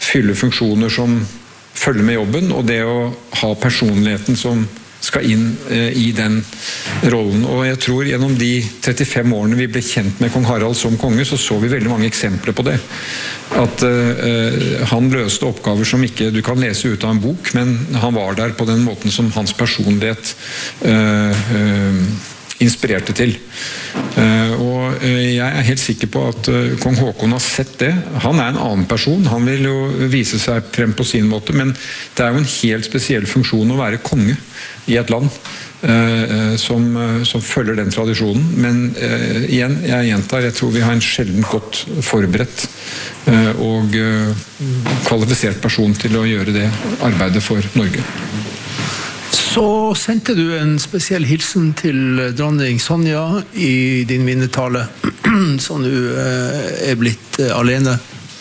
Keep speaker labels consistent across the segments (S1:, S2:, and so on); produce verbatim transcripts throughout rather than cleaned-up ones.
S1: fylle funksjoner som følger med jobben, og det å ha personligheten som skal inn eh, i den rollen. Og jeg tror gjennom de trettifem årene vi ble kjent med kong Harald som konge, så så vi veldig mange eksempler på det. At eh, han løste oppgaver som ikke du kan lese ut av en bok, men han var der på den måten som hans personlighet eh, eh, inspirerte til. Uh, og uh, jeg er helt sikker på at uh, kong Håkon har sett det. Han er en annen person, han vil jo vise seg frem på sin måte, men det er jo en helt spesiell funksjon å være konge i et land uh, uh, som, uh, som følger den tradisjonen. Men uh, igjen, jeg gjentar, jeg tror vi har en sjelden godt forberedt uh, og uh, kvalifisert person til å gjøre det arbeidet for Norge.
S2: Så sendte du en spesiell hilsen til dronning Sonja i din minnetale, som du er blitt alene.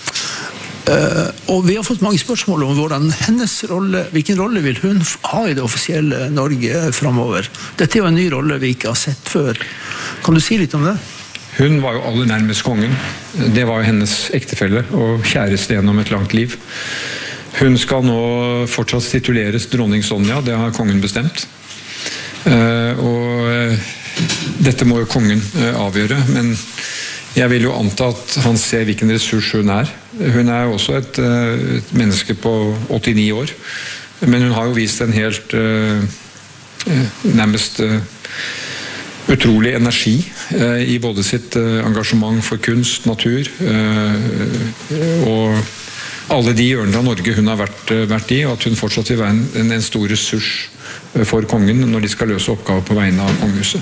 S2: Og vi har fått mange spørsmål om hvordan hennes rolle, hvilken rolle vil hun ha i det offisielle Norge fremover. Dette er jo en ny rolle vi ikke har sett før. Kan du si litt om det?
S1: Hun var jo aller nærmest kongen. Det var jo hennes ektefelle og kjæreste gjennom et langt liv. Hun skal nå fortsatt tituleres dronning Sonja, det har kongen bestemt. Uh, og uh, dette må jo kongen uh, avgjøre, men jeg vil jo anta at han ser hvilken ressurs hun er. Hun er jo også et, uh, et menneske på åttini år, men hun har jo vist en helt uh, nærmest uh, utrolig energi uh, i både sitt uh, engasjement for kunst, natur uh, og alle de hjørner av Norge hun har vært, vært i, og at hun fortsatt vil være en, en stor ressurs for kongen når de skal løse oppgaver på vegne av kongehuset.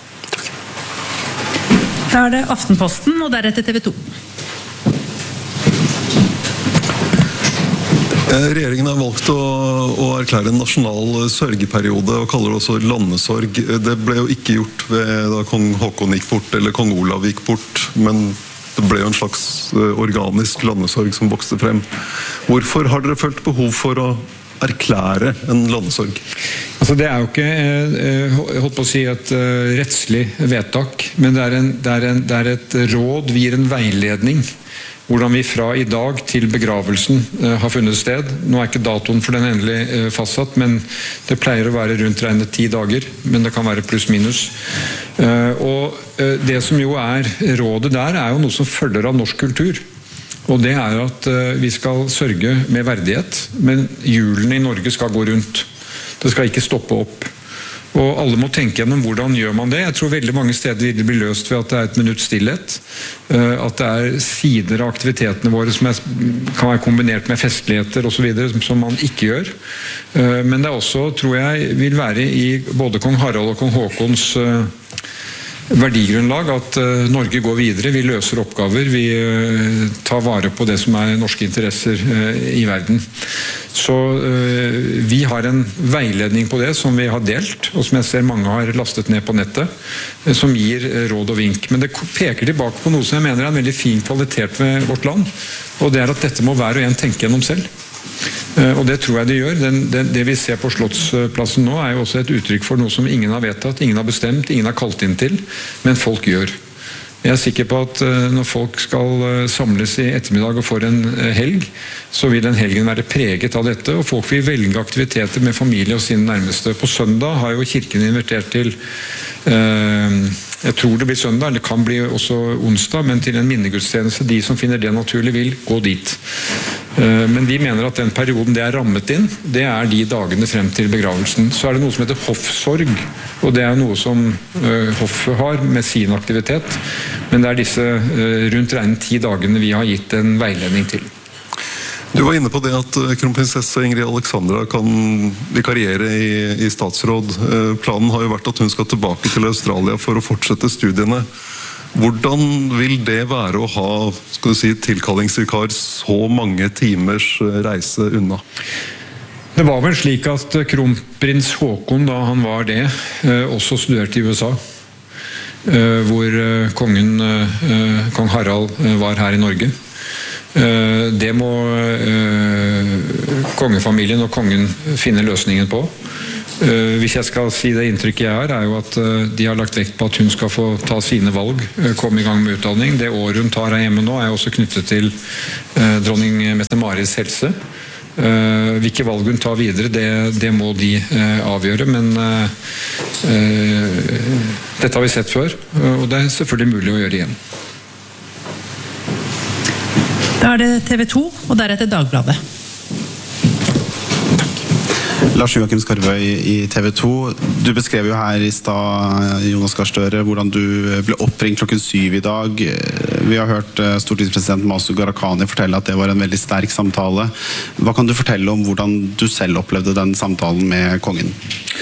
S3: Da er det Aftenposten, og deretter T V to.
S4: Regjeringen har valgt å, å erklære en nasjonal sørgeperiode og kaller det også landesorg. Det ble jo ikke gjort ved da kong Håkon gikk bort, eller kong Olav gikk bort, men det ble jo en slags organisk landesorg som vokste frem. Hvorfor har dere følt behov for å erklære en landesorg?
S1: Altså det er jo ikke jeg holdt på å si et rettslig vedtak, men det er, en, det, er en, det er et råd, vi gir en veiledning hvordan vi fra i dag til begravelsen uh, har funnet sted. Nå er ikke datoen for den endelig uh, fastsatt, men det pleier å være rundt regnet ti dager, men det kan være pluss minus. Uh, og uh, det som jo er rådet der, er jo noe som følger av norsk kultur. Og det er at uh, vi skal sørge med verdighet, men hjulene i Norge skal gå rundt. Det skal ikke stoppe opp. Og alle må tenke gjennom hvordan gjør man det. Jeg tror veldig mange steder vil det bli løst ved at det er et minutts stillhet. At det er sider av aktivitetene våre som er, kan være kombinert med festligheter og så videre, som man ikke gjør. Men det er også, tror jeg, vil være i både kong Harald og kong Håkons verdigrunnlag at uh, Norge går videre, vi løser oppgaver, vi uh, tar vare på det som er norske interesser uh, i verden. Så uh, vi har en veiledning på det som vi har delt, og som jeg ser mange har lastet ned på nettet, uh, som gir uh, råd og vink. Men det peker tilbake på noe som jeg mener er en veldig fin kvalitet ved vårt land, og det er at dette må hver og en tenke gjennom selv. Og det tror jeg de gjør. Den, det, det vi ser på Slottsplassen nå er jo også et uttrykk for noe som ingen har vedtatt, ingen har bestemt, ingen har kalt inn til, men folk gjør. Jeg er sikker på at når folk skal samles i ettermiddag og får en helg, så vil den helgen være preget av dette, og folk vil velge aktiviteter med familie og sine nærmeste. På søndag har jo kirken invitert til eh, jeg tror det blir søndag, eller det kan bli også onsdag, men til en minnegudstjeneste. De som finner det naturlig vil gå dit. Men de mener at den perioden det er rammet inn, det er de dagene frem til begravelsen. Så er det noe som heter hoffsorg, og det er noe som hoffet har med sin aktivitet. Men det er disse rundt regnet ti dagene vi har gitt en veiledning til.
S4: Du var inne på det at kronprinsesse Ingrid Alexandra kan vikariere i, i statsråd. Planen har jo vært at hun skal tilbake til Australia for å fortsette studiene. Hvordan vil det være å ha, skal du si, tilkallingsvikar så mange timers reise unna?
S1: Det var vel slik at kronprins Håkon, da han var det, også studerte i U S A. Hvor kongen, kong Harald, var her i Norge. Det må kongefamilien og kongen finne løsningen på. Hvis jeg skal si det inntrykket jeg har, er jo at de har lagt vekt på at hun skal få ta sine valg, komme i gang med utdanning. Det året hun tar her hjemme nå er også knyttet til dronning Mette-Maris helse. Hvilke valg hun tar videre, det, det må de avgjøre, men dette har vi sett før, og det er selvfølgelig mulig å gjøre igjen.
S3: Da er det T V to, og deretter Dagbladet.
S5: Lars Joakim Skarvøy i T V to. Du beskrev jo her i stad, Jonas Gahr Støre, hvordan du ble oppringt klokken syv i dag. Vi har hørt stortingspresident Masud Gharahkhani fortelle at det var en veldig sterk samtale. Hva kan du fortelle om hvordan du selv opplevde den samtalen med kongen?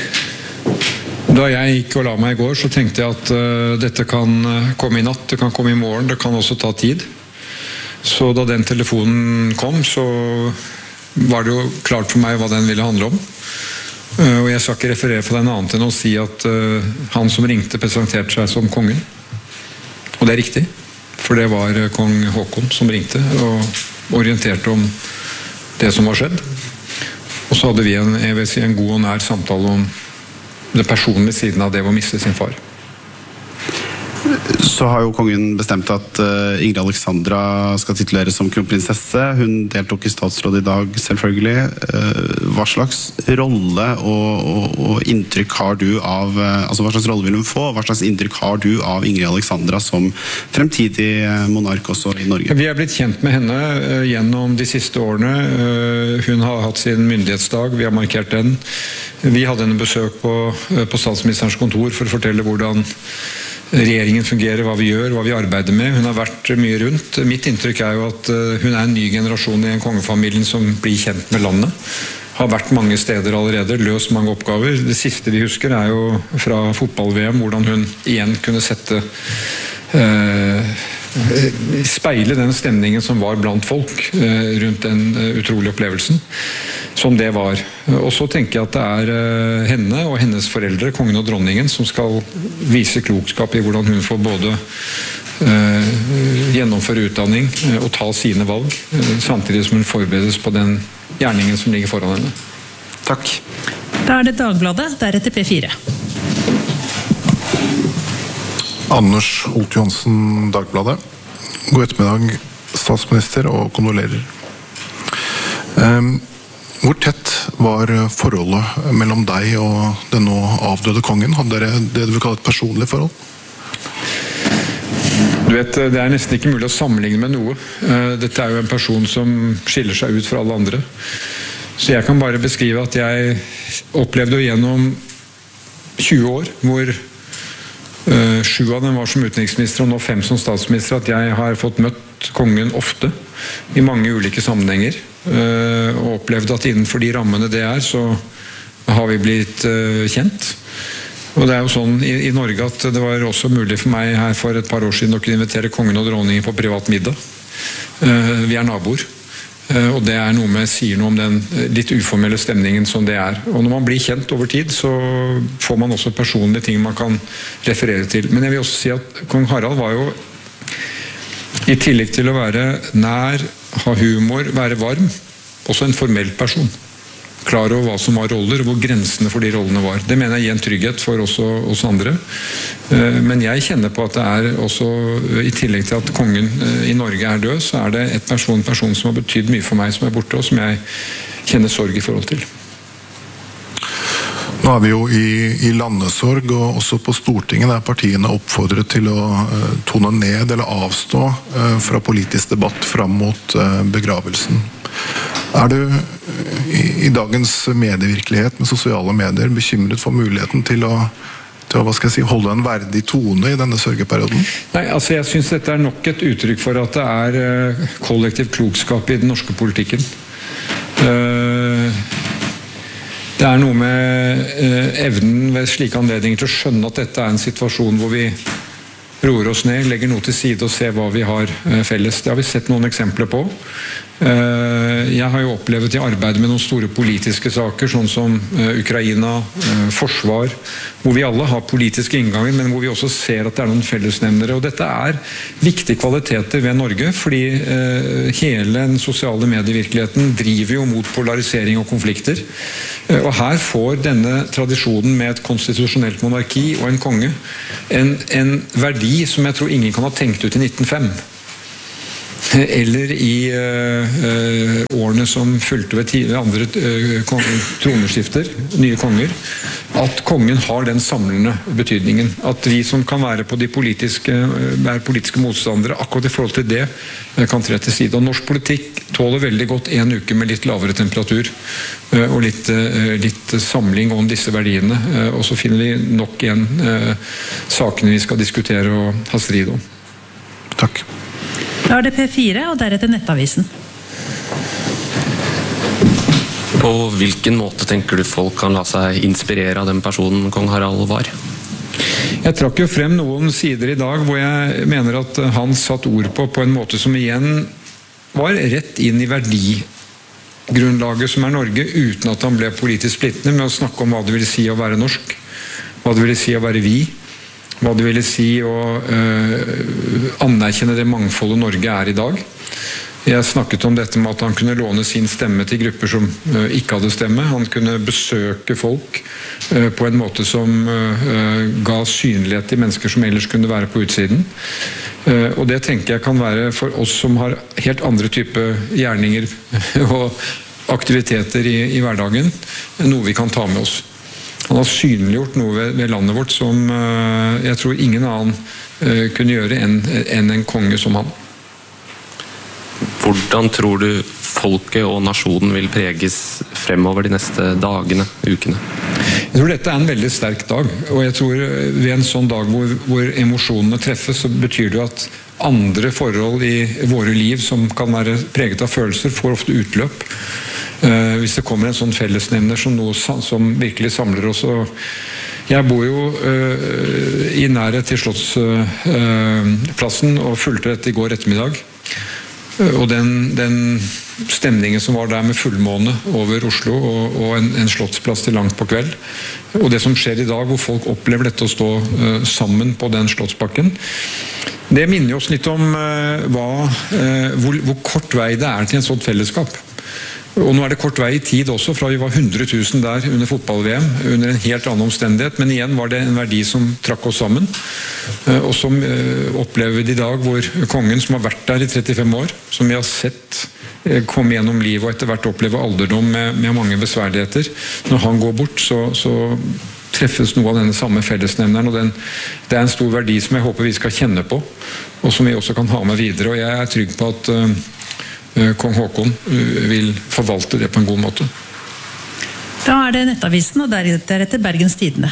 S1: Da jeg gikk og la meg i går, så tenkte jeg at uh, dette kan komme i natt, det kan komme i morgen, det kan også ta tid. Så da den telefonen kom, så var det jo klart for meg hva den ville handle om. Uh, og jeg skal ikke referere for den annet enn å si at uh, han som ringte presenterte seg som kongen. Og det er riktig, for det var uh, kong Håkon som ringte og orienterte om det som var skjedd. Og så hadde vi en, jeg vil si, en god og nær samtale om det personlige siden av det å miste sin far.
S5: Så har jo kongen bestemt at uh, Ingrid Alexandra skal tituleres som kronprinsesse. Hun deltok i statsråd i dag, selvfølgelig. Uh, hva slags rolle og, og, og inntrykk har du av uh, altså hva slags rolle vil hun få? Hva slags inntrykk har du av Ingrid Alexandra som fremtidig monark også i Norge? Vi
S1: er blitt kjent med henne uh, gjennom de siste årene. Uh, hun har hatt sin myndighetsdag, vi har markert den. Vi hadde henne besøk på, uh, på statsministerens kontor for å fortelle hvordan regjeringen fungerer, hva vi gjør, hva vi arbeider med. Hun har vært mye rundt. Mitt inntrykk er jo at hun er en ny generasjon i en kongefamilien som blir kjent med landet. Har vært mange steder allerede, løst mange oppgaver. Det siste vi husker er jo fra fotball-V M, hvordan hun igjen kunne sette eh, speile den stemningen som var blant folk eh, rundt den uh, utrolige opplevelsen. Som det var. Og så tenker jeg at det er uh, henne og hennes foreldre, kongen og dronningen, som skal vise klokskap i hvordan hun får både uh, gjennomføre utdanning uh, og ta sine valg, uh, samtidig som hun forberedes på den gjerningen som ligger foran henne.
S5: Takk.
S3: Da er det Dagbladet, deretter P fire.
S6: Anders Holt Johansen, Dagbladet. God ettermiddag, statsminister, og kondolerer. Um, Hvor tett var forholdet mellom deg og den nå avdøde kongen? Hadde dere det du vil kalle et personlig forhold?
S1: Du vet, det er nesten ikke mulig å sammenligne med noe. Dette er jo en person som skiller seg ut fra alle andre. Så jeg kan bare beskrive at jeg opplevde jo gjennom tjue år, hvor uh, sju av dem var som utenriksminister og nå fem som statsminister, at jeg har fått møtt kongen ofte i mange ulike sammenhenger. Uh, og opplevde at innenfor de rammene det er, så har vi blitt uh, kjent. Og det er jo sånn i, i Norge at det var også mulig for meg her for et par år siden å kunne invitere kongen og dronningen på privat middag. Uh, vi er naboer. Uh, og det er noe med, sier noe om den litt uformelle stemningen som det er. Og når man blir kjent over tid, så får man også personlige ting man kan referere til. Men jeg vil også si at kong Harald var jo, i tillegg til å være nær, ha humor, være varm, også en formell person. Klar over hva som var roller, og hvor grensene for de rollene var. Det mener jeg gir en trygghet for oss, oss andre. Men jeg kjenner på at det er også, i tillegg til at kongen i Norge er død, så er det et person, person som har betydd mye for meg som er borte, og som jeg kjenner sorg i forhold til.
S6: Nå er vi jo i, i landesorg, og også på Stortinget der partiene oppfordret til å uh, tone ned eller avstå uh, fra politisk debatt fram mot uh, begravelsen. Er du uh, i, i dagens medievirkelighet med sosiale medier bekymret for muligheten til å, til å hva skal jeg si, holde en verdig tone i denne sørgeperioden?
S1: Nei, altså jeg synes dette er nok et uttrykk for at det er uh, kollektiv klokskap i den norske politikken. Uh, Det er noe med eh, evnen ved slike anledninger til å skjønne at dette er en situasjon hvor vi roer oss ned, legger noe til side og ser hva vi har eh, felles. Det har vi sett noen eksempler på. Eh, Jeg har jo opplevd i arbeidet med noen store politiske saker, sånn som Ukraina, forsvar, hvor vi alle har politiske innganger, men hvor vi også ser at det er noen fellesnevnere. Og dette er viktige kvaliteter ved Norge, fordi hele den sosiale medievirkeligheten driver jo mot polarisering og konflikter. Og her får denne tradisjonen med et konstitusjonelt monarki og en konge en, en verdi som jeg tror ingen kan ha tenkt ut i nitten null fem. Eller i uh, årene som fulgte ved, ved andre uh, troneskifter, nye konger, at kongen har den samlende betydningen. At vi som kan være på de politiske, være politiske motstandere, akkurat i forhold til det, kan tre til side. Og norsk politikk tåler veldig godt en uke med litt lavere temperatur, uh, og litt, uh, litt samling om disse verdiene. Uh, og så finner vi nok igjen uh, sakene vi skal diskutere og ha strid om.
S6: Takk.
S3: Da er det P fire, og deretter Nettavisen.
S7: På hvilken måte tenker du folk kan la seg inspirere av den personen kong Harald var?
S1: Jeg trakk jo frem noen sider i dag hvor jeg mener at han satt ord på på en måte som igjen var rett inn i verdigrunnlaget som er Norge, uten at han ble politisk splittende med å snakke om hva det vil si å være norsk, hva det vil si å være vi, hva det ville si å uh, anerkjenne det mangfoldet Norge er i dag. Jeg snakket om dette med at han kunne låne sin stemme til grupper som uh, ikke hadde stemme. Han kunne besøke folk uh, på en måte som uh, ga synlighet til mennesker som ellers kunne være på utsiden. Uh, og det tenker jeg kan være for oss som har helt andre type gjerninger og aktiviteter i, i hverdagen, noe vi kan ta med oss. Han har synliggjort noe ved, ved landet vårt som uh, jeg tror ingen annen uh, kunne gjøre enn en, en konge som han.
S7: Hvordan tror du folket og nasjonen vil preges fremover de neste dagene, ukene?
S1: Jeg tror dette er en veldig sterk dag, og jeg tror ved en sånn dag hvor, hvor emosjonene treffes, så betyr det at andre forhold i våre liv som kan være preget av følelser, får ofte utløp. Uh, hvis det kommer en sånn fellesnevner som noe som virkelig samler oss. Og jeg bor jo uh, i nærhet til Slottsplassen uh, og fulgte dette i går ettermiddag. Uh, og den, den stemningen som var der med fullmåne over Oslo og, og en, en slottsplass til langt på kveld. Og det som skjer i dag hvor folk opplever dette å stå uh, sammen på den slottsbakken. Det minner oss litt om uh, hva, uh, hvor, hvor kort vei det er til en sånt fellesskap. Og nå er det kort vei i tid også, fra vi var hundre tusen der under fotball-V M, under en helt annen omstendighet, men igjen var det en verdi som trakk oss sammen, og som opplever vi i dag, hvor kongen som har vært der i trettifem år, som vi har sett komme gjennom livet og etter hvert oppleve alderdom med, med mange besværligheter, når han går bort, så, så treffes noe av denne samme fellesnevneren, og den, det er en stor verdi som jeg håper vi skal kjenne på, og som vi også kan ha med videre, og jeg er trygg på at kong Håkon vil forvalte det på en god måte.
S3: Da er det Nettavisen, og deretter Bergens Tidende.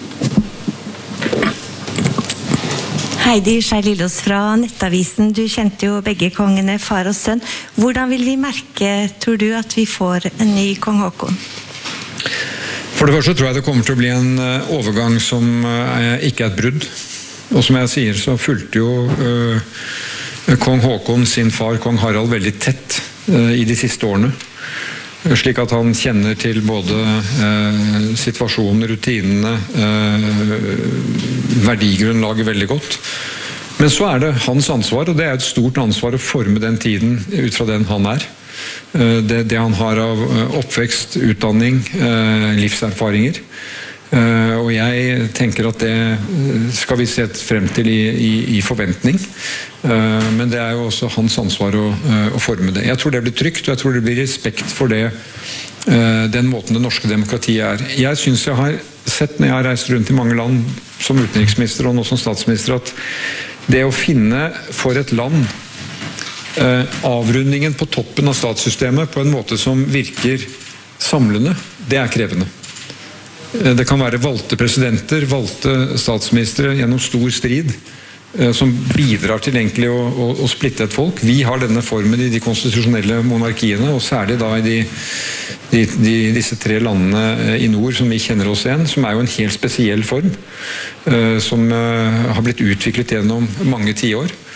S8: Heidi Skei Lillås fra Nettavisen. Du kjente jo begge kongene, far og sønn. Hvordan vil vi merke, tror du, at vi får en ny kong Håkon?
S1: For det første tror jeg det kommer til å bli en overgang som ikke er et brudd. Og som jeg sier, så fulgte jo uh, kong Håkon sin far, kong Harald, veldig tett uh, i de siste årene. Slik at han kjenner til både uh, situasjonen, rutinene, uh, verdigrunnlaget veldig godt. Men så er det hans ansvar, og det er et stort ansvar å forme den tiden ut fra den han er. Uh, det, det han har av oppvekst, utdanning, uh, livserfaringer. Uh, og jeg tenker at det skal vi se frem til i, i, i forventning, uh, men det er jo også hans ansvar å, uh, å forme det. Jeg tror det blir trygt, og jeg tror det blir respekt for det, uh, den måten det norske demokratiet er. Jeg synes jeg har sett når jeg har reist rundt i mange land som utenriksminister og nå som statsminister, at det å finne for et land uh, avrundingen på toppen av statssystemet på en måte som virker samlende, det er krevende. Det kan være valgte presidenter, valgte statsministre gjennom stor strid, som bidrar til egentlig å, å, å splitte et folk. Vi har denne formen i de konstitusjonelle monarkiene, og særlig da i de, de, de, disse tre landene i nord som vi kjenner oss igjen, som er jo en helt spesiell form, som har blitt utviklet gjennom mange tiår.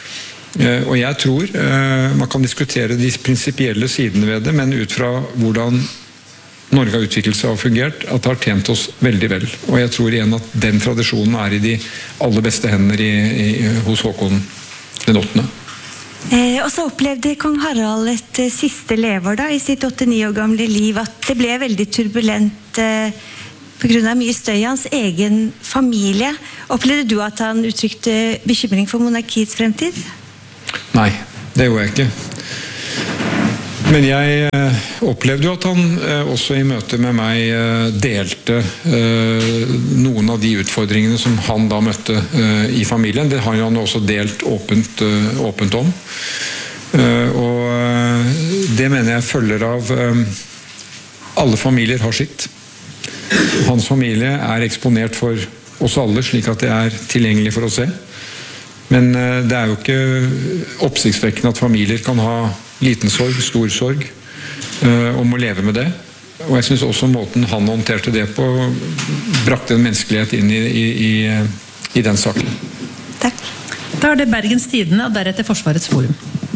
S1: Og jeg tror man kan diskutere de prinsipielle sidene ved det, men ut fra hvordan Norge har utviklet seg og fungert, at det har tjent oss veldig vel. Og jeg tror igjen at den tradisjonen er i de aller beste hender i, i, hos Håkon den åttende.
S8: Eh, og så opplevde kong Harald et eh, siste lever da, i sitt åttini år gamle liv, at det ble veldig turbulent eh, på grunn av mye støy i hans egen familie. Opplevde du at han uttrykte bekymring for monarkiets fremtid?
S1: Nei, det gjorde jeg ikke. Men jeg eh, opplevde jo at han eh, også i møte med meg eh, delte eh, noen av de utfordringene som han da møtte eh, i familien. Det har han også delt åpent, eh, åpent om. Eh, og eh, det mener jeg følger av eh, alle familier har sitt. Hans familie er eksponert for oss alle, slik at det er tilgjengelig for å se. Men eh, det er jo ikke oppsiktsvekkende at familier kan ha liten sorg, stor sorg, og må leve med det. Og jeg synes også måten han håndterte det på brakte en menneskelighet inn i, i, i, i den saken.
S8: Takk.
S3: Da er det Bergens Tidende og deretter Forsvarets Forum.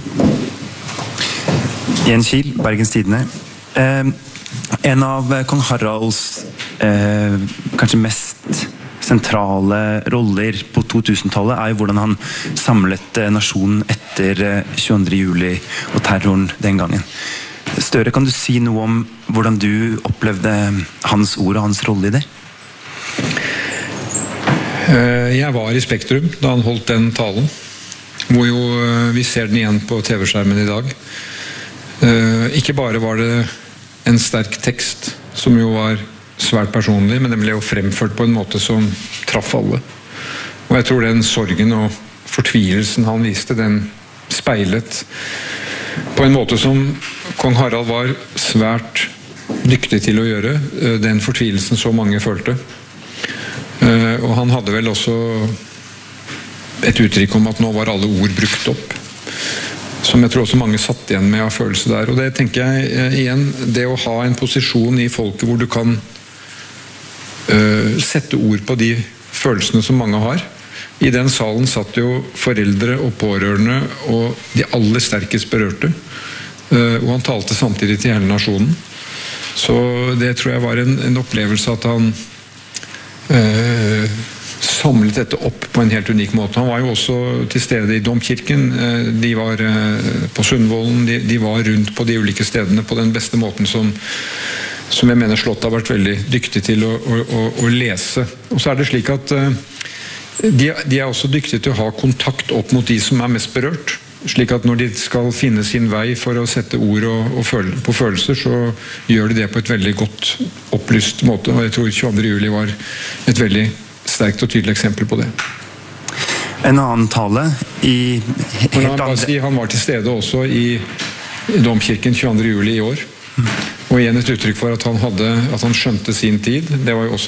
S9: Jens Kiel, Bergens Tidende. Eh, en av kong Haralds eh, kanskje mest sentrale roller på to-tusentallet er jo hvordan han samlet nasjonen etter tjueandre juli og terroren den gangen. Støre, kan du si noe om hvordan du opplevde hans ord og hans rolle i det?
S1: Jeg var i Spektrum da han holdt den talen, hvor jo vi ser den igjen på T V-skjermen i dag. Ikke bare var det en sterk tekst, som jo var svært personlig, men den ble jo fremført på en måte som traff alle. Og jeg tror den sorgen og fortvilelsen han viste, den speilet på en måte som kong Harald var svært dyktig til å gjøre, den fortvilelsen så mange følte. Og han hadde vel også et uttrykk om at nå var alle ord brukt opp, som jeg tror også mange satt igjen med av følelse der. Og det tenker jeg igjen, det å ha en posisjon i folket hvor du kan Uh, sette ord på de følelsene som mange har. I den salen satt jo foreldre og pårørende og de aller sterkest berørte. Uh, og han talte samtidig til hele nasjonen. Så det tror jeg var en, en opplevelse at han uh, samlet dette opp på en helt unik måte. Han var jo også til stede i Domkirken. Uh, de var uh, på Sundvolden. De, de var rundt på de ulike stedene på den beste måten som som jeg mener Slottet har vært veldig dyktig til å, å, å lese. Og så er det slik at uh, de, de er også dyktige til å ha kontakt opp mot de som er mest berørt. Slik at når de skal finne sin vei for å sette ord og, og føle, på følelser, så gjør de det på et veldig godt opplyst måte. Og jeg tror tjueandre juli var et veldig sterkt og tydelig eksempel på det.
S9: En annen tale i helt
S1: han,
S9: andre...
S1: si, han var til stede også i Domkirken tjueandre juli i år. Og igjen et uttrykk for at han, hadde, at han skjønte sin tid. Det var jo også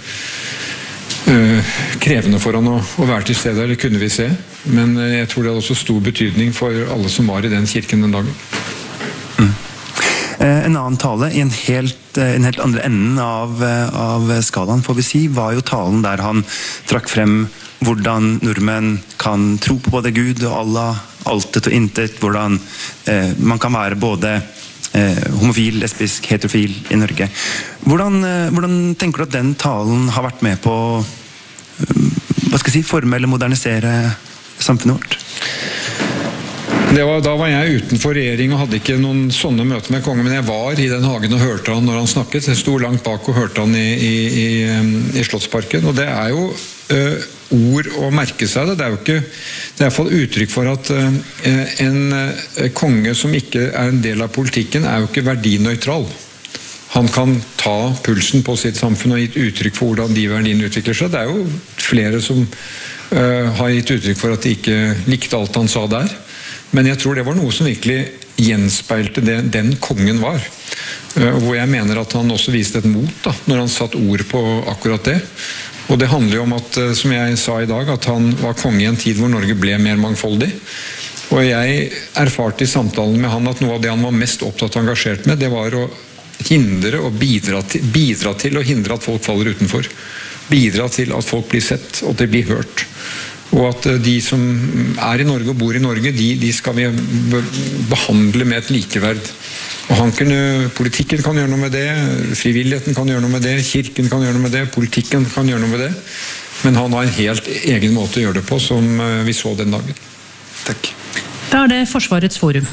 S1: øh, krevende for han å, å være til stede, eller kunne vi se. Men jeg tror det hadde også stor betydning for alle som var i den kirken den dagen.
S9: Mm. Eh, en annen tale i en helt, en helt andre enden av, av skalaen, får vi si, var jo talen der han trakk frem hvordan nordmenn kan tro på både Gud og Allah, altet og intet, hvordan eh, man kan være både Eh, homofil, lesbisk, heterofil i Norge. Hvordan, eh, hvordan tenker du at den talen har vært med på eh, hva skal jeg si, forme eller modernisere samfunnet vårt?
S1: Det var, da var jeg utenfor regjering og hadde ikke noen sånne møter med kongen, men jeg var i den hagen og hørte han når han snakket. Jeg sto langt bak og hørte han i, i, i, i Slottsparken, og det er jo øh, ord å merke seg det. Det er jo ikke, det er i hvert fall uttrykk for at uh, en uh, konge som ikke er en del av politikken, er jo ikke verdinøytral. Han kan ta pulsen på sitt samfunn og gitt uttrykk for hvordan de verdiene utvikler seg. Det er jo flere som uh, har gitt uttrykk for at de ikke likte alt han sa der. Men jeg tror det var noe som virkelig gjenspeilte det den kongen var. Uh, hvor jeg mener at han også viste et mot da, når han satt ord på akkurat det. Og det handler jo om at, som jeg sa i dag, at han var konge i en tid hvor Norge ble mer mangfoldig. Og jeg erfarte i samtalen med han at noe av det han var mest opptatt og engasjert med, det var å hindre og bidra til, bidra til å hindre at folk faller utenfor. Bidra til at folk blir sett, og at de blir hørt. Og at de som er i Norge og bor i Norge, de, de skal vi behandle med et likeverd. Og han kunne, politikken kan gjøre noe med det, frivilligheten kan gjøre noe med det, kirken kan gjøre noe med det, politikken kan gjøre noe med det. Men han har en helt egen måte å gjøre det på, som vi så den dagen.
S9: Takk.
S3: Da er det Forsvarets forum.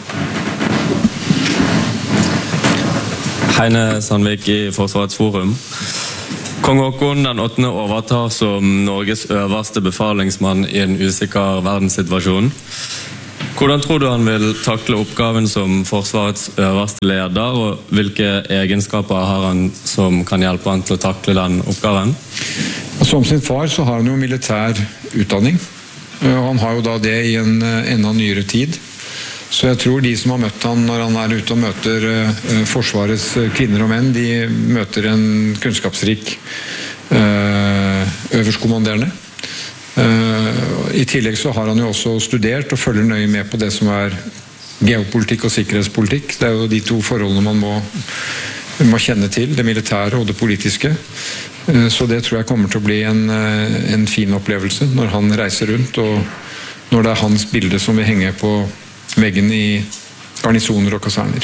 S7: Heine Sandvik i Forsvarets forum. Kong Håkon den åttende overtar som Norges øverste befalingsmann i en usikker verdenssituasjon. Hvordan tror du han vil takle oppgaven som Forsvarets øverste leder, og hvilke egenskaper har han som kan hjelpe han til å takle den oppgaven?
S1: Som sin far så har han jo militær utdanning. Han har jo da det i en enda nyere tid. Så jeg tror de som har møtt han når han er ute og møter Forsvarets kvinner og menn, de møter en kunnskapsrik øverstkommanderende. I tillegg så har han jo også studert og følger nøye med på det som er geopolitikk og sikkerhetspolitikk. Det er jo de to forholdene man må, må kjenne til, det militære og det politiske. Så det tror jeg kommer til å bli en, en fin opplevelse når han reiser rundt, og når det er hans bilde som vil henge på veggen i garnisoner og kaserner.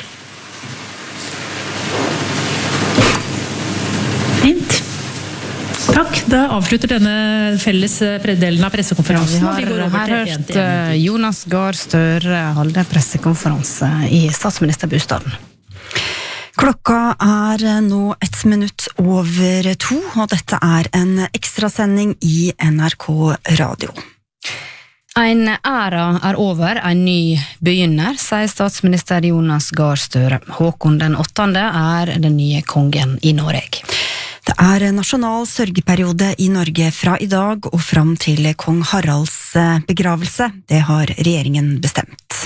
S3: Fint. Takk. Da avslutter denne felles delen av pressekonferansen.
S10: Ja, vi har her hørt Jonas Gahr Støre holde pressekonferanse i statsministerbostaden.
S11: Klokka er nå ett minutt over to, og dette er en ekstrasending i N R K Radio.
S10: En æra er over, en ny begynner, sier statsminister Jonas Gahr Støre. Håkon den åttende er den nye kongen i Norge.
S11: Det er nasjonal sørgeperiode i Norge fra i dag og fram til kong Haralds begravelse. Det har regjeringen bestemt.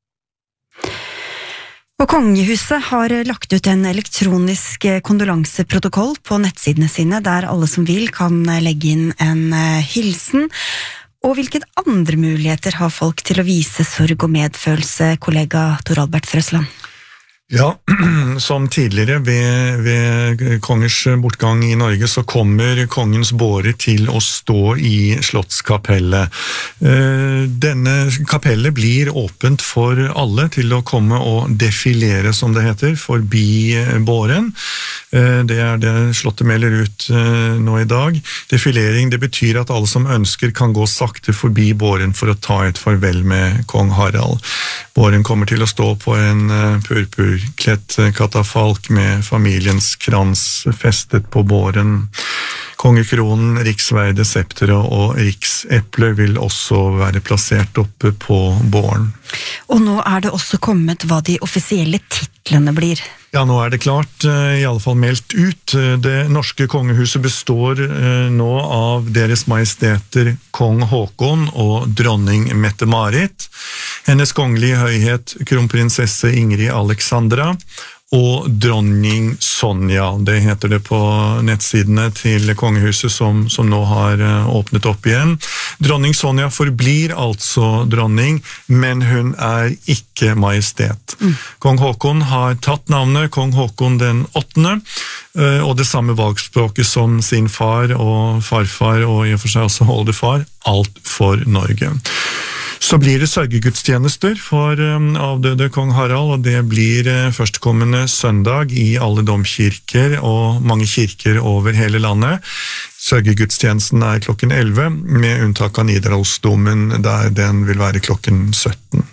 S11: Og kongehuset har lagt ut en elektronisk kondolanseprotokoll på nettsidene sine, der alle som vil kan legge inn en hilsen. Og hvilke andre muligheter har folk til å vise sorg og medfølelse, kollega Tor Albert Frøsland?
S6: Ja, som tidligere ved, ved kongers bortgang i Norge så kommer kongens båre til å stå i Slottskapellet. Denne kapellet blir åpent for alle til å komme og defilere, som det heter, forbi båren. Det er det Slottet melder ut nå i dag. Defilering, det betyr at alle som ønsker kan gå sakte forbi båren for å ta et farvel med kong Harald. Båren kommer til å stå på en purpurkledd katafalk med familiens krans festet på båren. Kongekronen, riksverde, septere og riksepler vil også være plassert oppe på båren.
S11: Og nå er det også kommet hva de offisielle titlene blir.
S6: Ja, nå er det klart, i alle fall meldt ut. Det norske kongehuset består nå av deres majesteter kong Håkon og dronning Mette-Marit, hennes kongelige høyhet kronprinsesse Ingrid Alexandra og dronning Sonja. Det heter det på nettsidene til kongehuset som, som nå har åpnet opp igjen. Dronning Sonja forblir altså dronning, men hun er ikke majestet. Mm. Kong Håkon har tatt navnet Kong Håkon den åttende, og det samme valgspråket som sin far og farfar, og i og for seg også oldefar, alt for Norge. Så blir det sørgegudstjenester for avdøde kong Harald, og det blir førstkommende søndag i alle domkirker og mange kirker over hele landet. Sørgegudstjenesten er klokken elleve, med unntak av Nidarosdomen, der den vil være klokken sytten.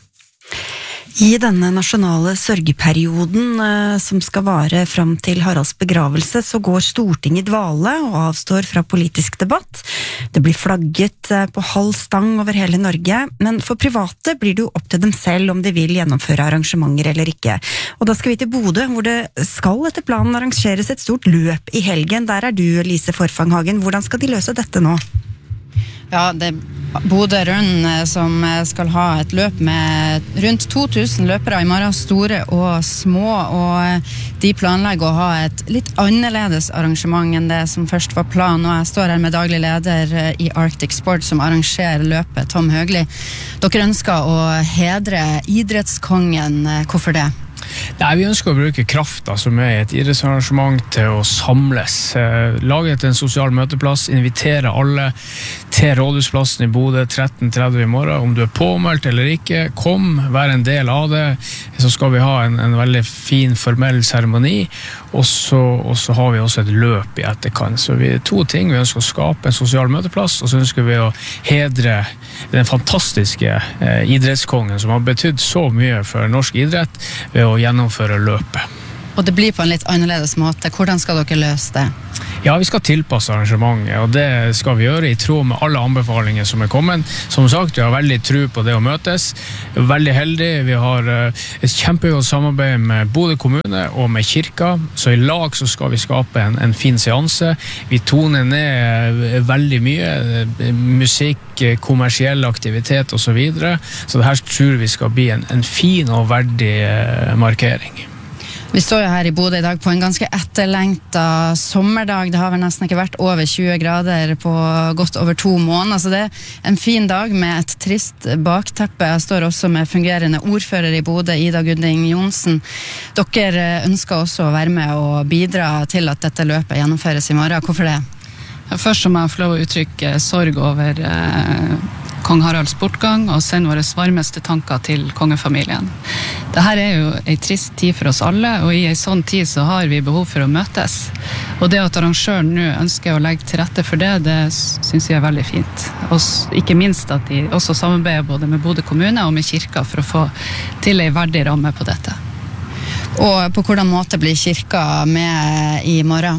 S11: I denne nasjonale sørgeperioden som skal vare fram til Haralds begravelse, så går Stortinget i dvale og avstår fra politisk debatt. Det blir flagget på halv stang over hele Norge, men for private blir det jo opp til dem selv om de vil gjennomføre arrangementer eller ikke. Og da skal vi til Bodø, hvor det skal etter planen arrangeres et stort løp i helgen. Der er du, Lise Forfanghagen. Hvordan skal de løse dette nå?
S10: Ja, det er Bodø Run som skal ha et løp med rundt to tusen løpere i morgen, store og små, og de planlegger å ha et litt annerledes arrangement enn det som først var planen, og jeg står her med daglig leder i Arctic Sport som arrangerer løpet, Tom Høgli. Dere ønsker å hedre idrettskongen, hvorfor det?
S12: Nei, vi ønsker å bruke krafta som er i et idrettsarrangement til å samles. Lage en sosial møteplass, invitere alle til Rådhusplassen i Bodø tretten tretti i morgen. Om du er påmeldt eller ikke, kom, vær en del av det. Så skal vi ha en, en veldig fin formell seremoni, og så, og så har vi også et løp i etterkant. Så vi er to ting. Vi ønsker å skape en sosial møteplass, og så ønsker vi å hedre den fantastiske eh, idrettskongen som har betydd så mye for norsk idrett ved å gjennomføre løpet.
S10: Og det blir på en litt annerledes måte. Hvordan skal dere løse det?
S12: Ja, vi skal tilpasse arrangementet, og det skal vi gjøre i tråd med alle anbefalinger som er kommet. Som sagt, vi har veldig tro på det å møtes. Veldig heldig. Vi har et kjempegodt samarbeid med Bodø kommune og med kirka, så i lag så skal vi skape en, en fin seanse. Vi toner ned veldig mye musikk, kommersiell aktivitet og så videre. Så det her tror vi skal bli en, en fin og verdig markering.
S10: Vi står jo her i Bodø i dag på en ganske etterlengtet sommerdag. Det har vel nesten ikke vært over tjue grader på godt over to måneder. Så det er en fin dag med et trist bakteppe. Jeg står også med fungerende ordfører i Bodø, Ida Guding Johnsen. Dere ønsker også å være med og bidra til at dette løpet gjennomføres i morgen. Hvorfor det?
S13: Først må jeg få lov å uttrykke sorg over eh, kong Haralds bortgang og sende våre varmeste tanker til kongefamilien. Dette er jo en trist tid for oss alle, og i en sånn tid så har vi behov for å møtes. Og det at arrangøren nå ønsker å legge til rette for det, det synes jeg er veldig fint. Og ikke minst at de også samarbeider både med Bodø kommune og med kirka for å få til en verdig ramme på dette.
S10: Og på hvordan måte blir kirka med i morgen?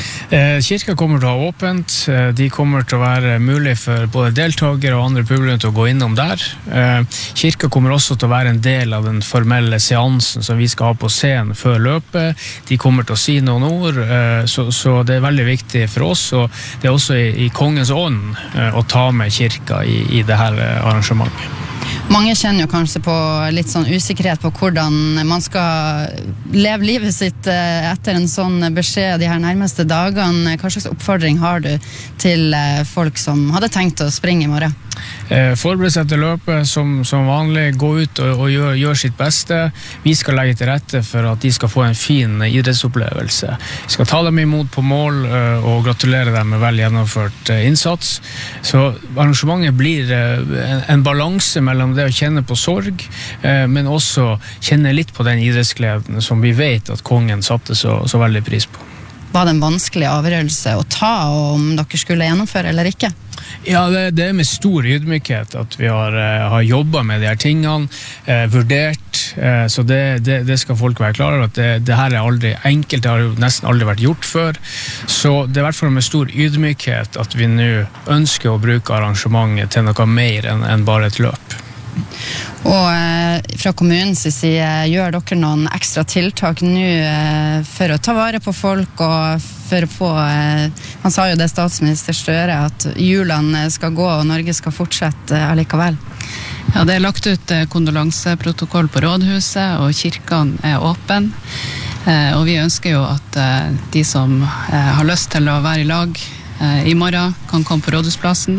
S12: Kirka kommer til å ha åpent. De kommer til å være mulig for både deltagere og andre publikum til å gå innom der. Kirka kommer også til å være en del av den formelle seansen som vi skal ha på scenen før løpet. De kommer til å si noen ord, så, så det er veldig viktig for oss, og det er også i, i kongens ånd å ta med kirka i, i det her arrangementet.
S10: Mange kjenner jo kanskje på litt sånn usikkerhet på hvordan man skal leve livet sitt etter en sånn beskjed de her nærmeste dagene. Hva slags oppfordring har du til folk som hadde tenkt å springe i morgen?
S12: Eh, forbered seg til løpet som, som vanlig, gå ut og, og gjør, gjør sitt beste. Vi skal legge til rette for at de skal få en fin idrettsopplevelse. Vi skal ta dem imot på mål eh, og gratulere dem med vel gjennomført eh, innsats. Så arrangementet blir eh, en, en balanse mellom det å kjenne på sorg, eh, men også kjenne litt på den idrettsgleden som vi vet at kongen satte så, så veldig pris på.
S10: Var det en vanskelig avgjørelse å ta om dere skulle gjennomføre eller ikke?
S12: Ja, det, det er med stor ydmykhet at vi har, har jobbet med de her tingene, eh, vurdert, eh, så det, det, det skal folk være klare over, at det, det her er aldri enkelt, det har jo nesten aldri vært gjort før, så det er i hvert fall med stor ydmykhet at vi nå ønsker å bruke arrangementet til noe mer enn, enn bare et løp.
S10: Og eh, fra kommunens side, gjør dere noen ekstra tiltak nå eh, for å ta vare på folk og for å få, eh, man sa jo det statsminister Støre, at hjulene skal gå og Norge skal fortsette eh, allikevel.
S13: Ja, det er lagt ut eh, kondolanseprotokoll på rådhuset, og kirkene er åpen. Eh, og vi ønsker jo at eh, de som eh, har lyst til å være i lag i morgen kan komme på Rådhusplassen,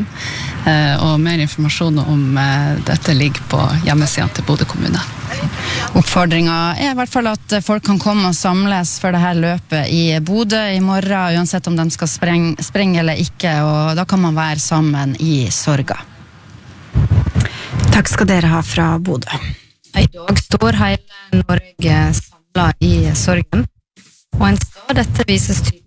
S13: og mer informasjon om dette ligger på hjemmesiden til Bodø kommune.
S10: Oppfordringen er i hvert fall at folk kan komme og samles for det her løpet i Bodø i morgen, uansett om de skal spreng, sprenge eller ikke, og da kan man være sammen i sorga.
S11: Takk skal dere ha fra Bodø.
S14: I dag står hele Norge samlet i sorgen, og en stad dette vises tydelig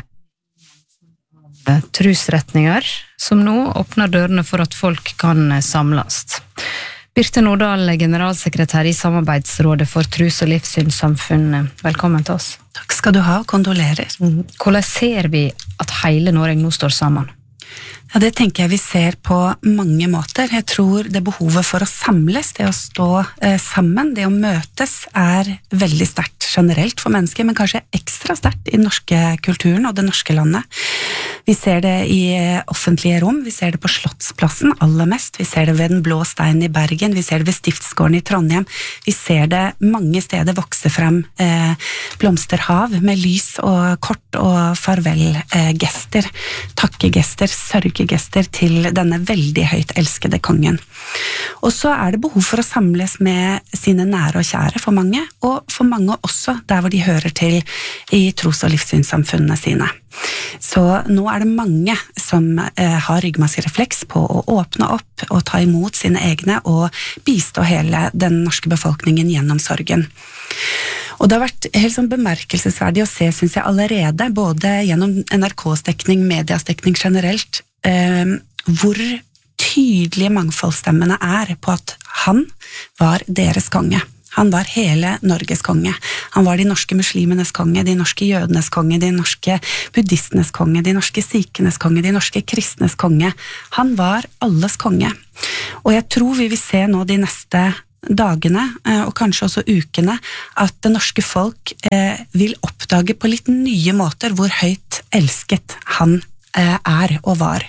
S14: trusretninger, som nå åpner dørene for at folk kan samles. Birte Nordahl, generalsekretær i Samarbeidsrådet for tros- og livssynssamfunn. Velkommen til oss.
S15: Takk skal du ha, kondolerer.
S14: Hvordan ser vi at hele Norge nå står sammen?
S15: Ja, det tenker jeg vi ser på mange måter. Jeg tror det behovet for å samles, det å stå eh, sammen, det å møtes, er veldig sterkt generelt for mennesker, men kanskje ekstra sterkt i den norske kulturen og det norske landet. Vi ser det i offentlige rom, vi ser det på Slottsplassen aller mest, vi ser det ved Den blå steinen i Bergen, vi ser det ved Stiftsgården i Trondheim, vi ser det mange steder vokse frem eh, blomsterhav med lys og kort og farvelgester, takkegester, sørgegester til denne veldig høyt elskede kongen. Og så er det behov for å samles med sine nære og kjære for mange, og for mange også der hvor de hører til i tros- og livssynssamfunnene sine. Så nå er det mange som eh, har ryggmargsrefleks på å åpne opp og ta imot sine egne og bistå hele den norske befolkningen gjennom sorgen. Og det har vært helt sånn bemerkelsesverdig å se, synes jeg allerede, både gjennom N R K's dekning, medias dekning generelt, eh, hvor tydelige mangfoldsstemmene er på at han var deres konge. Han var hele Norges konge. Han var de norske muslimenes konge, de norske jødenes konge, de norske buddhistenes konge, de norske sikhenes konge, de norske kristnes konge. Han var alles konge. Og jeg tror vi vil se nå de neste dagene, og kanskje også ukene, at det norske folk vil oppdage på litt nye måter hvor høyt elsket han er og var.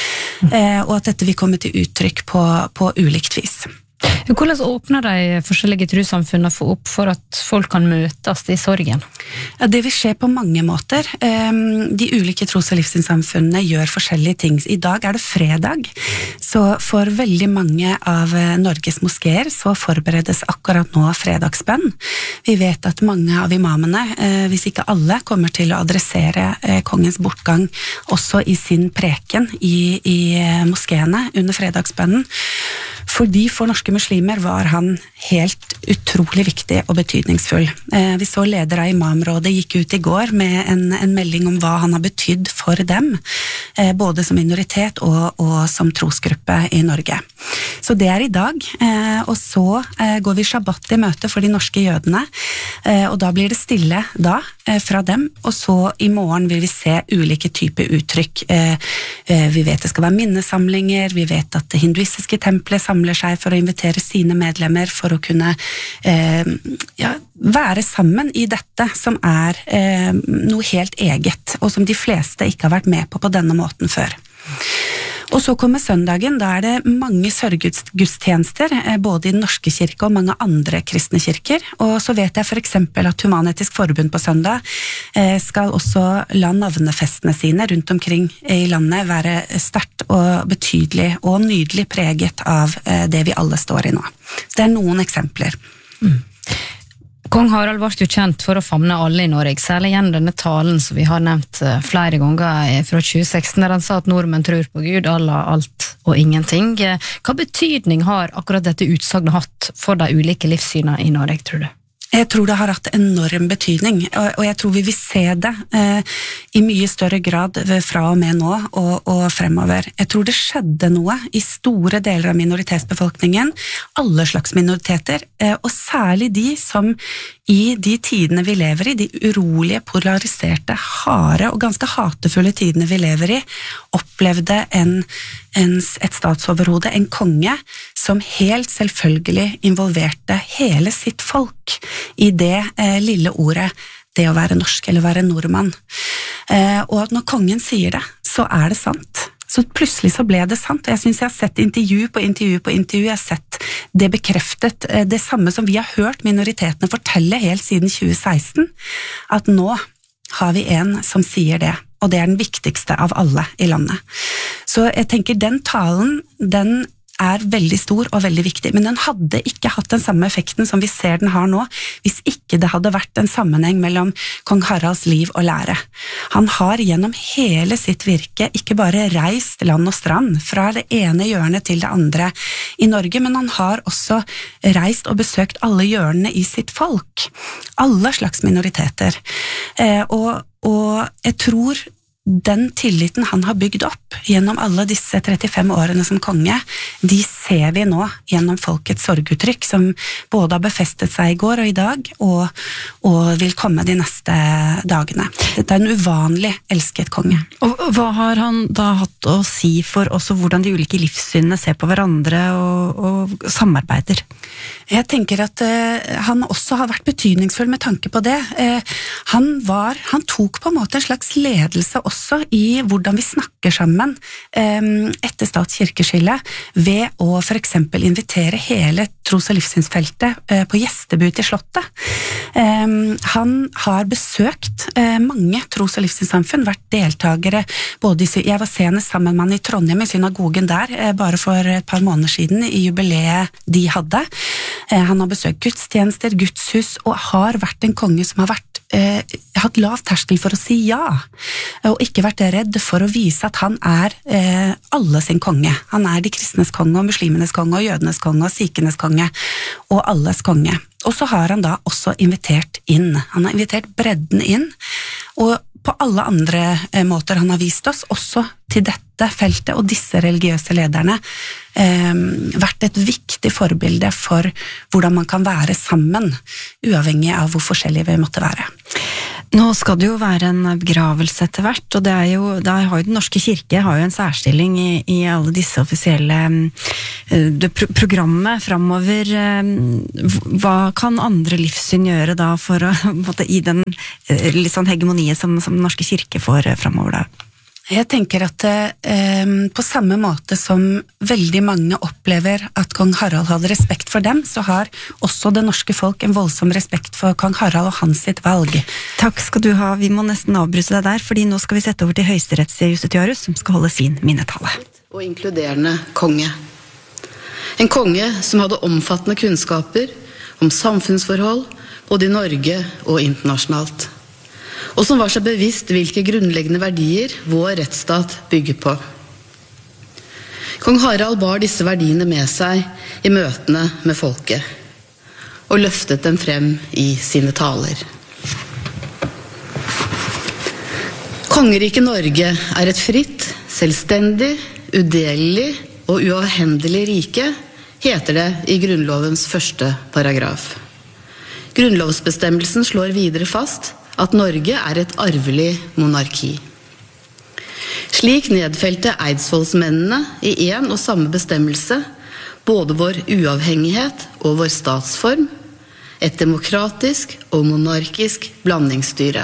S15: Og at dette vil komme til uttrykk på, på ulikt vis.
S14: Hvordan åpner de forskjellige trossamfunnene for opp for at folk kan møtes i sorgen?
S15: Ja, det vil skje på mange måter. De ulike tros- og livssynssamfunnene gjør forskjellige ting. I dag er det fredag, så for veldig mange av Norges moskeer så forberedes akkurat nå fredagsbønn. Vi vet at mange av imamene, hvis ikke alle, kommer til å adressere kongens bortgang også i sin preken i, i moskeene under fredagsbønnen. Fordi for norske muslimer var han helt utrolig viktig og betydningsfull. Vi så leder av imamrådet gikk ut i går med en, en melding om hva han har betydd for dem, både som minoritet og, og som trosgruppe i Norge. Så det er i dag, og så går vi shabbat i møte for de norske jødene, og da blir det stille da fra dem, og så i morgen vil vi se ulike typer uttrykk. Vi vet det skal være minnesamlinger, vi vet at det hinduistiske tempelet samler seg for å invitere sine medlemmer for å kunne eh, ja, være sammen i dette som er eh, noe helt eget, og som de fleste ikke har vært med på på denne måten før. Og så kommer søndagen, da er det mange sørggudstjenester, både i den norske kirke og mange andre kristne kirker. Og så vet jeg for eksempel at Human-Etisk Forbund på søndag skal også la navnefestene sine rundt omkring i landet være sterkt og betydelig og nydelig preget av det vi alle står i nå. Så det er noen eksempler.
S14: Mm. Kong Harald var jo kjent for å famne alle i Norge, særlig gjennom denne talen som vi har nevnt flere ganger fra tjue seksten, der han sa at nordmenn tror på Gud, Allah, alt og ingenting. Hva betydning har akkurat dette utsagnet hatt for de ulike livssynene i Norge, tror du?
S15: Jeg tror det har hatt enorm betydning, og jeg tror vi vil se det eh, i mye større grad fra og med nå og, og fremover. Jeg tror det skjedde noe i store deler av minoritetsbefolkningen, alle slags minoriteter, eh, og særlig de som i de tidene vi lever i, de urolige, polariserte, harde og ganske hatefulle tidene vi lever i, opplevde en, en, et statsoverhode, en konge, som helt selvfølgelig involverte hele sitt folk i det eh, lille ordet, det å være norsk eller være nordmann. Eh, og at når kongen sier det, så er det sant. Så plutselig så ble det sant, og jeg synes jeg har sett intervju på intervju på intervju, jeg har sett det bekreftet, eh, det samme som vi har hørt minoritetene fortelle helt siden tjue seksten, at nå har vi en som sier det, og det er den viktigste av alle i landet. Så jeg tenker den talen, den er veldig stor og veldig viktig, men den hadde ikke hatt den samme effekten som vi ser den har nå, hvis ikke det hadde vært en sammenheng mellom kong Haralds liv og lære. Han har gjennom hele sitt virke ikke bare reist land og strand, fra det ene hjørnet til det andre i Norge, men han har også reist og besøkt alle hjørnene i sitt folk, alle slags minoriteter. Eh, og, og jeg tror den tilliten han har bygd opp gjennom alle disse trettifem årene som konge, de ser vi nå gjennom folkets sorguttrykk, som både har befestet seg i går og i dag, og, og vil komme de neste dagene. Dette er en uvanlig elsket konge.
S3: Og hva har han da hatt
S11: å si for også hvordan de ulike livssynene ser på hverandre og, og samarbeider?
S15: Jeg tenker at uh, han også har vært betydningsfull med tanke på det. Uh, han var, han tok på en måte en slags ledelse også i hvordan vi snakker sammen um, etter stats-kirkeskillet, ved å for eksempel invitere hele tros- og livssynsfeltet uh, på gjestebud til Slottet. Um, han har besøkt uh, mange tros- og livssynssamfunn, vært deltagere, både i, jeg var senest sammen med han i Trondheim i synagogen der, uh, bare for et par måneder siden, i jubileet de hadde. Han har besøkt gudstjenester, gudshus, og har vært en konge som har vært, eh, hatt lav terskel for å si ja, og ikke vært redd for å vise at han er eh, alle sin konge. Han er de kristnes konge, og muslimenes konge, og jødenes konge, og sikenes konge, og alles konge. Og så har han da også invitert inn. Han har invitert bredden inn, og på alle andre eh, måter han har vist oss, også til dette feltet og disse religiøse lederne, eh, vært et viktig forbilde for hvordan man kan være sammen, uavhengig av hvor forskjellige vi måtte være.
S11: Nå skal det jo være en begravelse etter hvert, og det er jo, der har jo den norske kirke har jo en særstilling i, i alle disse offisielle det pro programmet fremover. Hva kan andre livssyn gjøre da for å måtte, i den litt sånn hegemoniet som, som den norske kirke får fremover da?
S15: Jeg tenker at eh, på samme måte som veldig mange opplever at kong Harald hadde respekt for dem, så har også det norske folk en voldsom respekt for kong Harald og hans sitt valg.
S11: Takk skal du ha. Vi må nesten avbryte deg der, fordi nå skal vi sette over til høyesterettsjustitiarius, som skal holde sin minnetale.
S16: Og inkluderende konge. En konge som hadde omfattende kunnskaper om samfunnsforhold, både i Norge og internasjonalt. Og som var så bevisst hvilke grunnleggende verdier vår rettsstat bygger på. Kong Harald bar disse verdiene med seg i møtene med folket, og løftet dem frem i sine taler. Kongeriket Norge er et fritt, selvstendig, udelelig og uavhendelig rike, heter det i Grunnlovens første paragraf. Grunnlovsbestemmelsen slår videre fast at Norge er et arvelig monarki. Slik nedfelte eidsvollsmennene i en og samme bestemmelse både vår uavhengighet og vår statsform, et demokratisk og monarkisk blandingsstyre.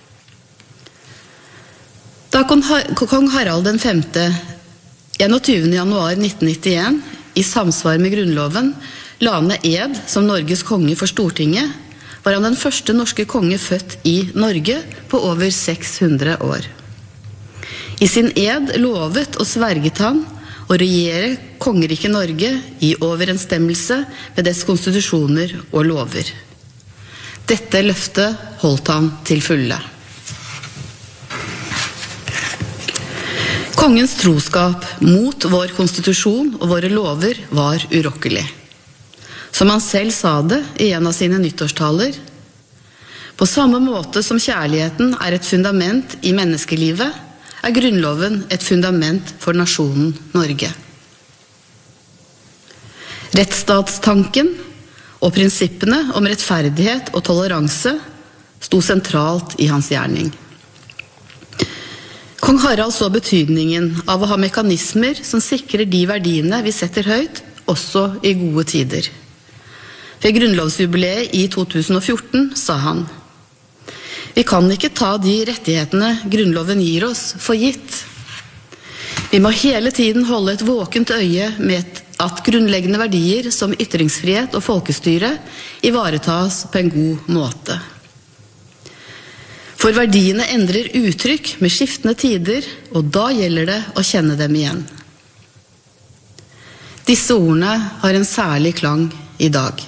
S16: Da kong Harald den femte enogtyvende januar nitten nittien i samsvar med Grunnloven la ned ed som Norges konge for Stortinget, var han den første norske konge født i Norge på over seks hundre år. I sin ed lovet og sverget han å regjere kongeriket Norge i overensstemmelse med dets konstitusjoner og lover. Dette løftet holdt han til fulle. Kongens troskap mot vår konstitusjon og våre lover var urokkelig. Som han selv sa det i en av sine nyttårstaler, på samme måte som kjærligheten er et fundament i menneskelivet, er Grunnloven et fundament for nasjonen Norge. Rettsstatstanken og prinsippene om rettferdighet og toleranse sto sentralt i hans gjerning. Kong Harald så betydningen av å ha mekanismer som sikrer de verdiene vi setter høyt, også i gode tider. Ved grunnlovsjubileet i to tusen og fjorten sa han: Vi kan ikke ta de rettighetene Grunnloven gir oss for gitt. Vi må hele tiden holde et våkent øye med at grunnleggende verdier som ytringsfrihet og folkestyre ivaretas på en god måte. For verdiene endrer uttrykk med skiftende tider, og da gjelder det å kjenne dem igjen. Disse ordene har en særlig klang i dag.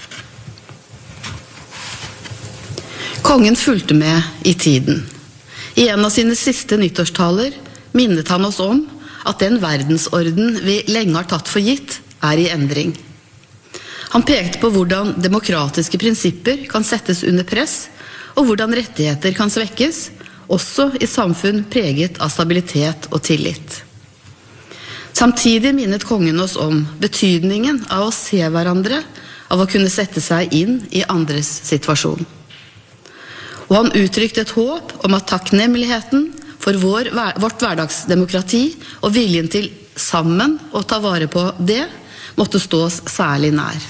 S16: Kongen fulgte med i tiden. I en av sine siste nyttårstaler minnet han oss om at den verdensorden vi lenge har tatt for gitt, er i endring. Han pekte på hvordan demokratiske prinsipper kan settes under press, og hvordan rettigheter kan svekkes, også i samfunn preget av stabilitet og tillit. Samtidig minnet kongen oss om betydningen av å se hverandre, av å kunne sette seg inn i andres situasjon. Og han uttrykte et håp om at takknemligheten for for vår, vårt hverdagsdemokrati og viljen til sammen å ta vare på det, måtte stå oss særlig nær.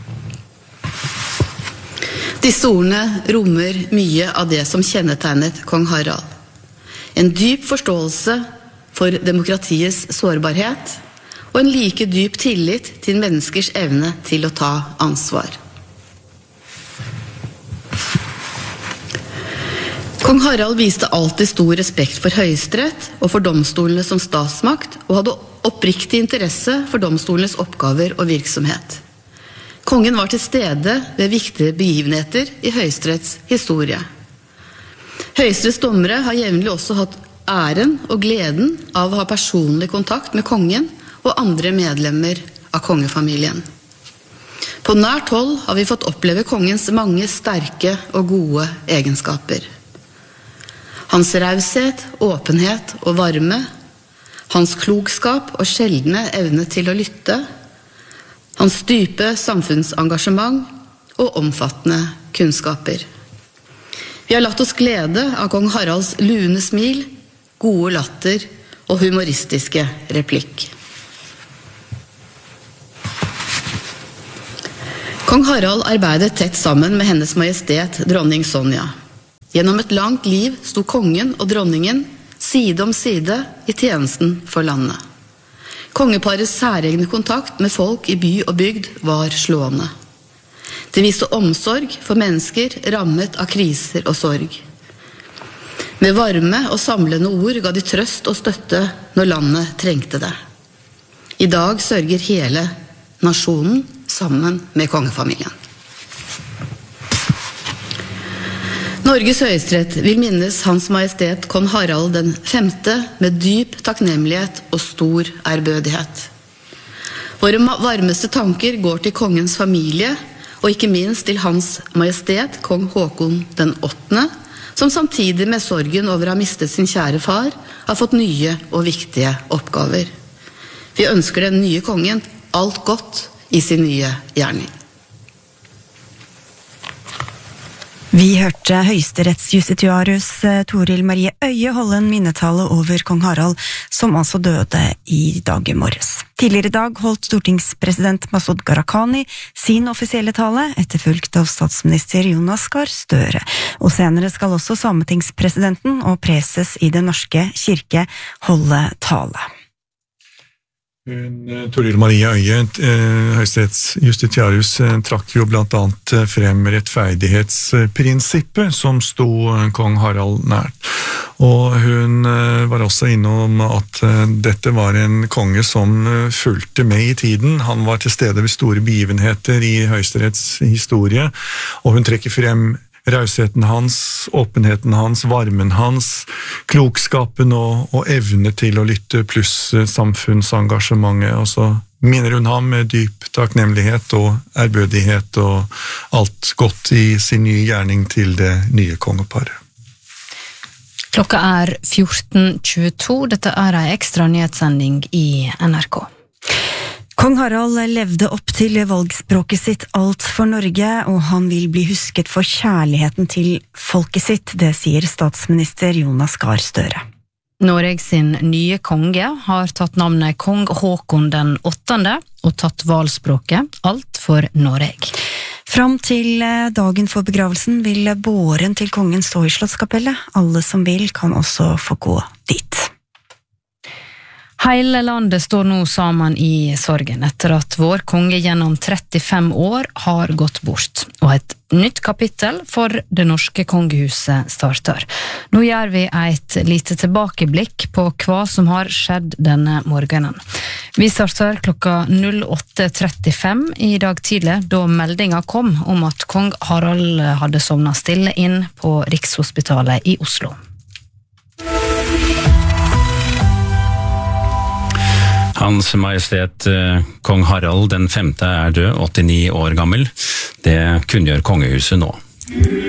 S16: Disse ordene rommer mye av det som kjennetegnet kong Harald. En dyp forståelse for demokratiets sårbarhet, og en like dyp tillit til menneskers evne til å ta ansvar. Kong Harald viste alltid stor respekt for Høyesterett og for domstolene som statsmakt, og hadde oppriktig interesse for domstolenes oppgaver og virksomhet. Kongen var til stede ved viktige begivenheter i Høyesteretts historie. Høyesteretts dommere har jevnlig også hatt æren og gleden av å ha personlig kontakt med kongen og andre medlemmer av kongefamilien. På nært hold har vi fått oppleve kongens mange sterke og gode egenskaper. Hans raushet, åpenhet og varme, hans klokskap og sjeldne evne til å lytte, hans dype samfunnsengasjement og omfattende kunnskaper. Vi har latt oss glede av kong Haralds lune smil, gode latter og humoristiske replikk. Kong Harald arbeidet tett sammen med hennes majestet, dronning Sonja. Gjennom et langt liv sto kongen og dronningen side om side i tjenesten for landet. Kongeparets særegne kontakt med folk i by og bygd var slående. De viste omsorg for mennesker rammet av kriser og sorg. Med varme og samlende ord ga de trøst og støtte når landet trengte det. I dag sørger hele nasjonen sammen med kongefamilien. Norges Høyesterett vil minnes Hans Majestet Kong Harald den femte med dyp takknemlighet og stor ærbødighet. Våre varmeste tanker går til kongens familie, og ikke minst til Hans Majestet Kong Håkon den åttende, som samtidig med sorgen over å ha mistet sin kjære far, har fått nye og viktige oppgaver. Vi ønsker den nye kongen alt godt i sin nye gjerning.
S11: Vi hørte høyesterettsjustitiarius Toril Marie Øye holde en minnetale over kong Harald, som altså døde i dag i morges. Tidligere i dag holdt stortingspresident Masud Gharahkhani sin offisielle tale, etterfulgt av statsminister Jonas Gahr Støre. Og senere skal også sametingspresidenten og preses i Den norske kirke holde tale.
S17: Toril Marie Øye, høyesterettsjustitiarius, trakk jo blant annet frem rettferdighetsprinsippet som sto kong Harald nært. Og hun var også innom at dette var en konge som fulgte med i tiden. Han var til stede ved store begivenheter i Høyesteretts historie, og hun trekker frem rausheten hans, åpenheten hans, varmen hans, klokskapen og, og evne til å lytte, pluss samfunnsengasjementet. Og så minner hun ham med dyp takknemlighet og ærbødighet og alt godt i sin nye gjerning til det nye kongeparet.
S14: Klokka er fjorten tjueto. Dette er en ekstra nyhetssending i N R K.
S11: Kong Harald levde opp til valgspråket sitt Alt for Norge, og han vil bli husket for kjærligheten til folket sitt, det sier statsminister Jonas Gahr Støre.
S14: Noreg sin nye konge har tatt navnet Kong Håkon den åttende og tatt valgspråket Alt for Noreg.
S11: Fram til dagen for begravelsen vil båren til kongen stå i Slottskapellet. Alle som vil kan også få gå dit.
S14: Hele landet står nå sammen i sorgen etter at vår konge gjennom trettifem år har gått bort, og et nytt kapittel for det norske kongehuset starter. Nå gjør vi et lite tilbakeblikk på hva som har skjedd denne morgenen. Vi starter klokka åtte trettifem i dag tidlig, da meldinga kom om at kong Harald hadde sovnet stille inn på Rikshospitalet i Oslo.
S18: Hans Majestet Kong Harald den femte er død, åttini år gammel. Det kunngjør kongehuset nå.